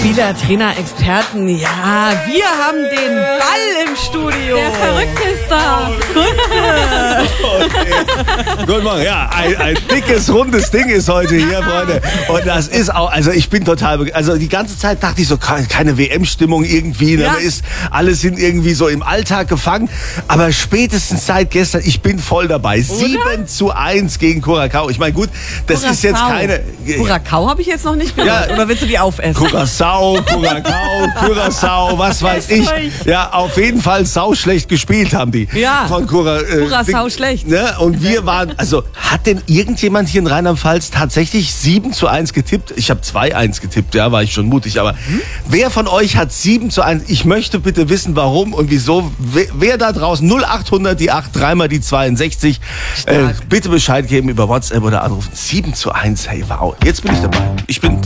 Spieler, Trainer, Experten, ja, wir haben den Ball im Studio. Der Verrückte ist da. Okay. Guten Morgen. Ja, ein dickes, rundes Ding ist heute hier, Freunde. Und das ist auch, also ich bin total, also die ganze Zeit dachte ich so, keine WM-Stimmung irgendwie. Ja. Alle sind irgendwie so im Alltag gefangen. Aber spätestens seit gestern, ich bin voll dabei. Oder? 7:1 gegen Curaçao. Ich meine, gut, das ist jetzt keine... Curaçao habe ich jetzt noch nicht gehört. Ja. Oder willst du die aufessen? Curaçao, was weiß ich. Ja, auf jeden Fall sauschlecht gespielt haben die. Ja, von Curaçao schlecht. Ne? Und wir waren, also hat denn irgendjemand hier in Rheinland-Pfalz tatsächlich 7:1 getippt? Ich habe 2:1 getippt, ja, war ich schon mutig. Aber wer von euch hat 7:1? Ich möchte bitte wissen, warum und wieso. Wer da draußen, 0800 die 8, dreimal die 62. Bitte Bescheid geben über WhatsApp oder anrufen. 7:1, hey, wow. Jetzt bin ich dabei. Ich bin